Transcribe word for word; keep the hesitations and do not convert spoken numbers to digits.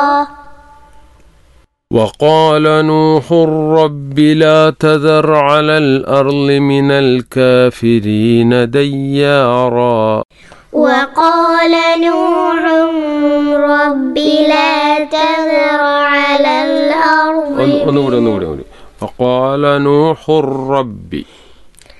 وقال نوح رب لا تذر على الأرض من الكافرين ديارا. وقال نوح رب لا تذر على الأرض. وقال نوح رب